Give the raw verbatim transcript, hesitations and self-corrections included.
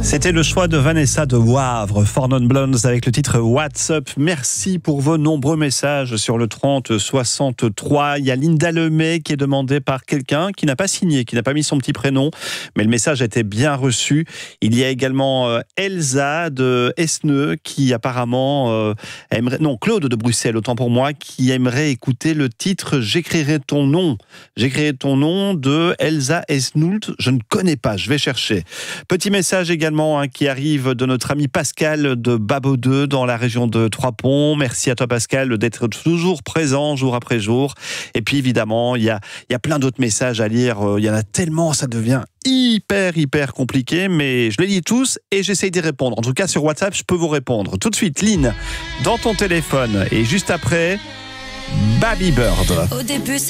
C'était le choix de Vanessa de Wavre, Four Non Blondes avec le titre What's Up. Merci pour vos nombreux messages sur le trente soixante-trois. Il y a Linda Lemay qui est demandée par quelqu'un qui n'a pas signé, qui n'a pas mis son petit prénom, mais le message a été bien reçu. Il y a également Elsa de Esneux qui apparemment euh, aimerait, non Claude de Bruxelles, autant pour moi, qui aimerait écouter le titre J'écrirai ton nom. J'écrirai ton nom de Elsa Esnoult. Je ne connais pas, je vais chercher. Petit message également hein, qui arrive de notre ami Pascal de Babodeux dans la région de Trois-Ponts. Merci à toi Pascal d'être toujours présent jour après jour. Et puis évidemment, il y a, il y a plein d'autres messages à lire. Il y en a tellement, ça devient hyper, hyper compliqué. Mais je les lis tous et j'essaye d'y répondre. En tout cas, sur WhatsApp, je peux vous répondre. Tout de suite, Lynn, dans ton téléphone. Et juste après, Baby Bird. Au début,